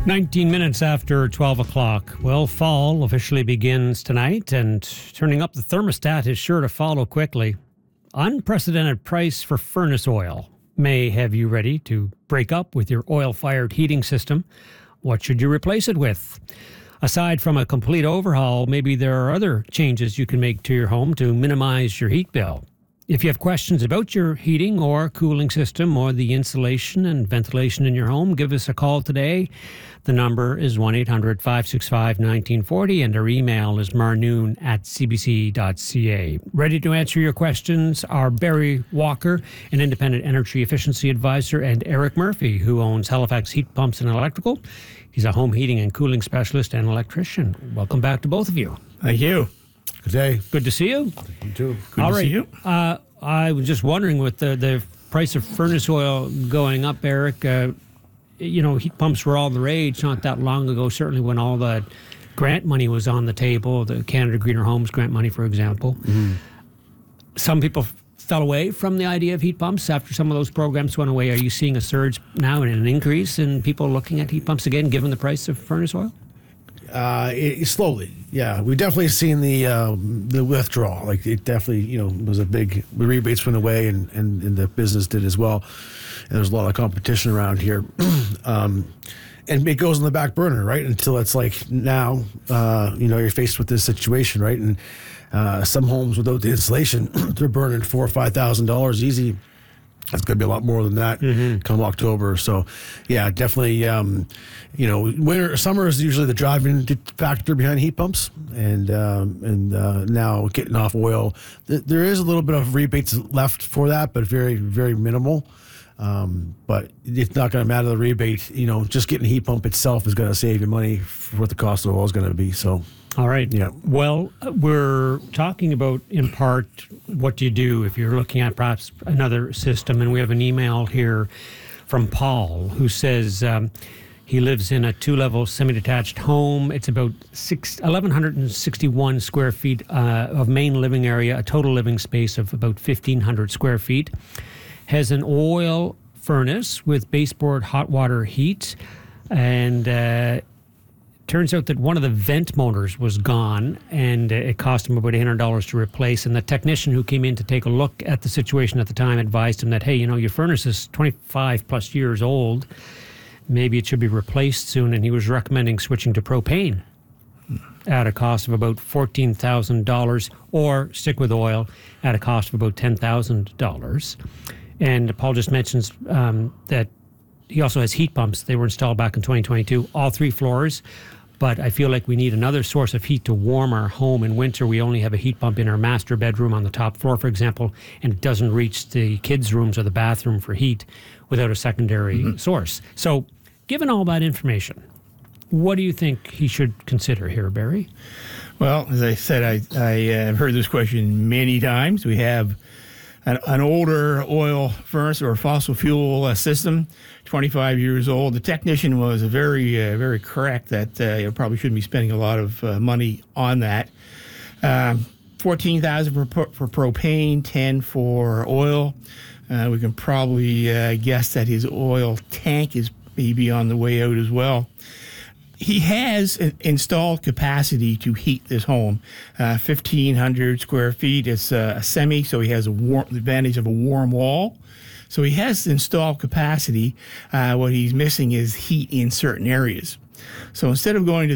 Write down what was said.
19 minutes after 12 o'clock. Well, fall officially begins tonight, and turning up the thermostat is sure to follow quickly. Unprecedented price for furnace oil may have you ready to break up with your oil-fired heating system. What should you replace it with? Aside from a complete overhaul, maybe there are other changes you can make to your home to minimize your heat bill. If you have questions about your heating or cooling system or the insulation and ventilation in your home, give us a call today. The number is 1-800-565-1940 and our email is marnoon@cbc.ca. Ready to answer your questions are Barry Walker, an independent energy efficiency advisor, and Eric Murphy, who owns Halifax Heat Pumps and Electrical. He's a home heating and cooling specialist and electrician. Welcome back to both of you. Thank you. Good day. Good to see you. You too. Good to see you. I was just wondering, with the price of furnace oil going up, Eric, heat pumps were all the rage not that long ago, certainly when all the grant money was on the table, the Canada Greener Homes grant money, for example. Mm-hmm. Some people fell away from the idea of heat pumps after some of those programs went away. Are you seeing a surge now and an increase in people looking at heat pumps again, given the price of furnace oil? Slowly, yeah. We've definitely seen the withdrawal. Like, it definitely, was a big, the rebates went away and the business did as well. And there's a lot of competition around here. And it goes on the back burner, right? Until it's like now, you're faced with this situation, right? And some homes without the insulation, they're burning $4,000 or $5,000 easy. It's going to be a lot more than that come October. So, yeah, definitely, summer is usually the driving factor behind heat pumps. And now getting off oil, there is a little bit of rebates left for that, but very, very minimal. But it's not going to matter the rebate. Just getting a heat pump itself is going to save you money for what the cost of oil is going to be. So. All right. Yeah. Well, we're talking about, in part, what do you do if you're looking at perhaps another system. And we have an email here from Paul who says he lives in a 2-level semi-detached home. It's about 1,161 square feet of main living area, a total living space of about 1,500 square feet. Has an oil furnace with baseboard hot water heat, and turns out that one of the vent motors was gone, and it cost him about $800 to replace. And the technician who came in to take a look at the situation at the time advised him that, hey, your furnace is 25 plus years old. Maybe it should be replaced soon. And he was recommending switching to propane at a cost of about $14,000, or stick with oil at a cost of about $10,000. And Paul just mentions that he also has heat pumps. They were installed back in 2022, all 3 floors. But I feel like we need another source of heat to warm our home in winter. We only have a heat pump in our master bedroom on the top floor, for example, and it doesn't reach the kids' rooms or the bathroom for heat without a secondary source. So given all that information, what do you think he should consider here, Barry? Well, as I said, I have heard this question many times. We have an older oil furnace or fossil fuel system, 25 years old. The technician was very, very correct that you probably shouldn't be spending a lot of money on that. $14,000 for propane, $10,000 for oil. We can probably guess that his oil tank is maybe on the way out as well. He has installed capacity to heat this home, 1,500 square feet. It's a semi, so he has the advantage of a warm wall. So he has installed capacity. What he's missing is heat in certain areas. So instead of going to